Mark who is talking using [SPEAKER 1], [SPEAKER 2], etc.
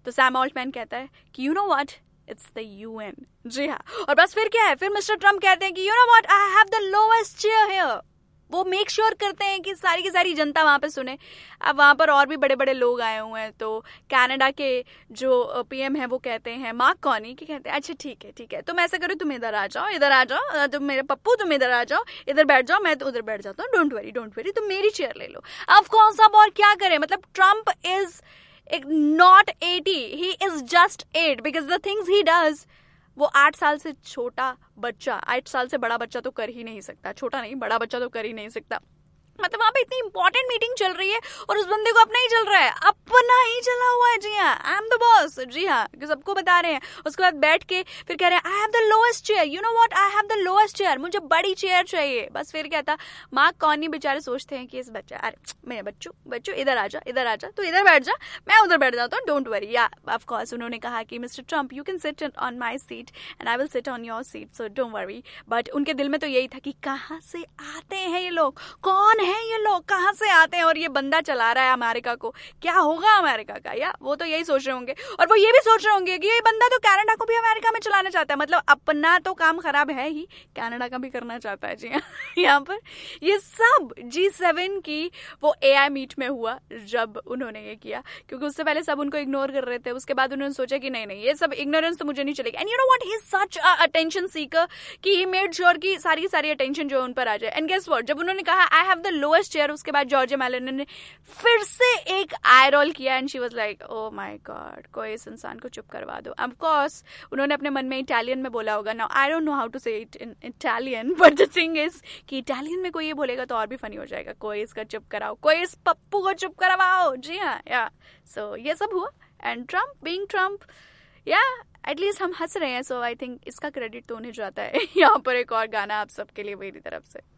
[SPEAKER 1] तो Sam Altman कहता है कि you know what, it's the UN. जी हाँ, और बस फिर क्या है, फिर मिस्टर ट्रम्प कहते हैं कि you know what, I have the lowest chair here. वो मेक श्योर करते हैं कि सारी की सारी जनता वहां पे सुने। अब वहां पर और भी बड़े बड़े लोग आए हुए हैं, तो कनाडा के जो पीएम है वो कहते हैं, मार्क कार्नी, कि कहते हैं अच्छा ठीक है, तुम ऐसा करो, तुम इधर आ जाओ, तुम मेरे पप्पू, तुम इधर आ जाओ, इधर बैठ जाओ, मैं तो उधर बैठ जाता हूँ, डोंट वरी, तुम मेरी चेयर ले लो। ऑफ कोर्स, अब और क्या करें, मतलब Trump is not 80, he is just 8 because the things he does, वो 8 साल से छोटा बच्चा, 8 साल से बड़ा बच्चा तो कर ही नहीं सकता, छोटा नहीं बड़ा बच्चा तो कर ही नहीं सकता। मतलब वहां पे इतनी इंपॉर्टेंट मीटिंग चल रही है और उस बंदे को अपना ही चल रहा है, अपना ही चला हुआ है। जी हाँ, आई एम द बॉस। जी हाँ, सबको बता रहे हैं। उसके बाद बैठ के फिर कह रहे हैं I have the lowest chair, you know what, I have the lowest chair, मुझे बड़ी चेयर चाहिए। बस फिर क्या था, मार्क कार्नी बेचारे सोचते हैं कि इस बच्चा, अरे मेरे बच्चू इधर आ जा, तू इधर बैठ जा, मैं उधर बैठ जाता हूँ, डोंट वरी। या ऑफ कोर्स उन्होंने कहा कि mister Trump, you can sit on my seat and I will sit on your seat, so don't worry. But उनके दिल में तो यही था कि कहाँ से आते हैं ये लोग, कौन है ये लोग, कहाँ से आते हैं, और ये बंदा चला रहा है अमेरिका को, क्या होगा अमेरिका का। या वो तो यही सोच रहे होंगे, और वो ये भी सोच रहे होंगे कि ये बंदा तो कनाडा को भी अमेरिका में चलाना चाहता है, मतलब अपना तो काम खराब है ही, कनाडा का भी करना चाहता है। जी हाँ, यहाँ पर ये सब G7 की वो AI मीट में हुआ जब उन्होंने ये किया, क्योंकि उससे पहले सब उनको इग्नोर कर रहे थे। उसके बाद उन्होंने सोचा कि नहीं ये सब इग्नोरेंस तो मुझे नहीं चलेगी। And you know what, he is such a attention seeker कि ही मेड श्योर कि सारी अटेंशन जो उन पर आ जाए। एंड गेस व्हाट, जब उन्होंने कहा I have the lowest chair, उसके बाद जॉर्जिया मेलोनी ने फिर से एक आई रोल किया and she was like oh my God, कोई इस इंसान को चुप करवा दो। ऑफ कोर्स उन्होंने अपने मन में इटालियन में बोला होगा, now I don't know how to से it in Italian, but the thing is कि इटालियन में कोई ये बोलेगा तो और भी फनी हो जाएगा, कोई इसका चुप कराओ, कोई इस पप्पू को चुप करवाओ। जी हाँ, या सो ये सब हुआ। एंड ट्रम्प बीइंग ट्रम्प, या एटलीस्ट हम हंस रहे हैं, सो आई थिंक इसका क्रेडिट तो उन्हें जाता है। यहाँ पर एक और गाना आप सबके लिए मेरी तरफ से।